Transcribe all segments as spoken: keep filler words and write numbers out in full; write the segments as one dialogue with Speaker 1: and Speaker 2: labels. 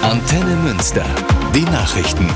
Speaker 1: Antenne Münster. Die Nachrichten.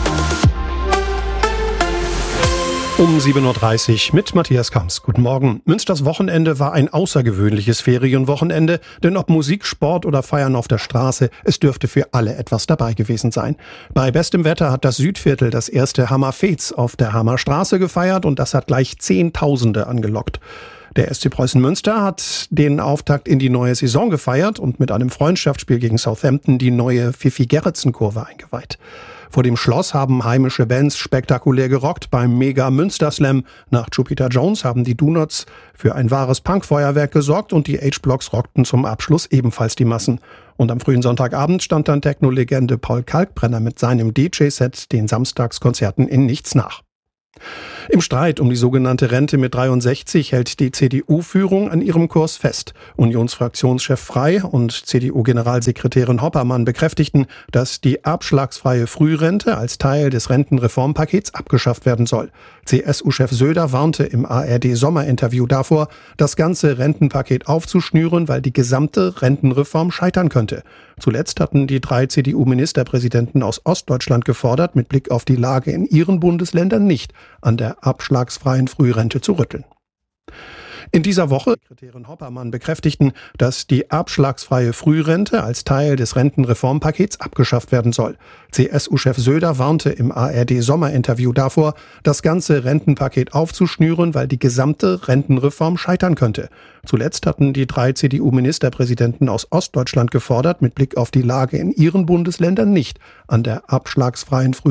Speaker 2: Um sieben Uhr dreißig mit Matthias Kamps. Guten Morgen. Münsters Wochenende war ein außergewöhnliches Ferienwochenende, denn ob Musik, Sport oder Feiern auf der Straße, es dürfte für alle etwas dabei gewesen sein. Bei bestem Wetter hat das Südviertel das erste Hammerfez auf der Hammerstraße gefeiert und das hat gleich Zehntausende angelockt. Der S C Preußen Münster hat den Auftakt in die neue Saison gefeiert und mit einem Freundschaftsspiel gegen Southampton die neue Pfiffi-Gerritsen-Kurve eingeweiht. Vor dem Schloss haben heimische Bands spektakulär gerockt beim Mega Münster Slam. Nach Jupiter Jones haben die Donuts für ein wahres Punkfeuerwerk gesorgt und die H-Blocks rockten zum Abschluss ebenfalls die Massen. Und am frühen Sonntagabend stand dann Techno-Legende Paul Kalkbrenner mit seinem D J-Set den Samstagskonzerten in nichts nach. Im Streit um die sogenannte Rente mit dreiundsechzig hält die C D U-Führung an ihrem Kurs fest. Unionsfraktionschef Frey und C D U-Generalsekretärin Hoppermann bekräftigten, dass die abschlagsfreie Frührente als Teil des Rentenreformpakets abgeschafft werden soll. C S U-Chef Söder warnte im A R D-Sommerinterview davor, das ganze Rentenpaket aufzuschnüren, weil die gesamte Rentenreform scheitern könnte. Zuletzt hatten die drei C D U-Ministerpräsidenten aus Ostdeutschland gefordert, mit Blick auf die Lage in ihren Bundesländern nicht an der abschlagsfreien Frührente zu rütteln. In dieser Woche Sekretärin Hoppermann bekräftigten, dass die abschlagsfreie Frührente als Teil des Rentenreformpakets abgeschafft werden soll. C S U-Chef Söder warnte im A R D-Sommerinterview davor, das ganze Rentenpaket aufzuschnüren, weil die gesamte Rentenreform scheitern könnte. Zuletzt hatten die drei C D U-Ministerpräsidenten aus Ostdeutschland gefordert, mit Blick auf die Lage in ihren Bundesländern nicht an der abschlagsfreien Frührente